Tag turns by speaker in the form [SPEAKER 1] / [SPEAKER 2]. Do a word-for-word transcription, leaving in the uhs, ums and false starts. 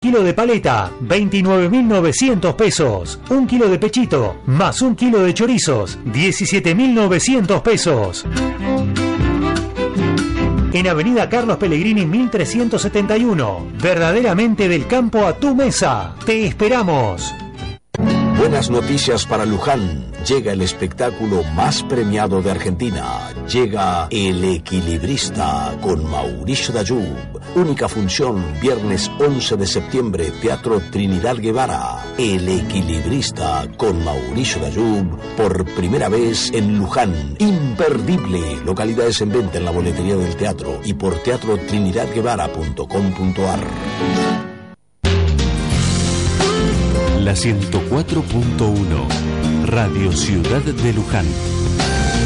[SPEAKER 1] Kilo de paleta, veintinueve mil novecientos pesos. Un kilo de pechito, más un kilo de chorizos, diecisiete mil novecientos pesos. En Avenida Carlos Pellegrini mil trescientos setenta y uno. Verdaderamente del campo a tu mesa. Te esperamos.
[SPEAKER 2] Buenas noticias para Luján. Llega el espectáculo más premiado de Argentina. Llega El Equilibrista con Mauricio Dayub. Única función, viernes once de septiembre, Teatro Trinidad Guevara. El Equilibrista con Mauricio Dayub, por primera vez en Luján. Imperdible. Localidades en venta en la boletería del teatro y por teatro trinidad guevara punto com punto ar.
[SPEAKER 3] La ciento cuatro punto uno, Radio Ciudad de Luján.